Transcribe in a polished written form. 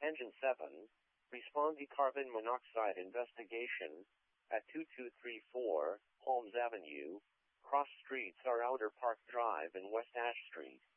Engine 7, respond to carbon monoxide investigation at 2234 Holmes Avenue. Cross streets are Outer Park Drive and West Ash Street.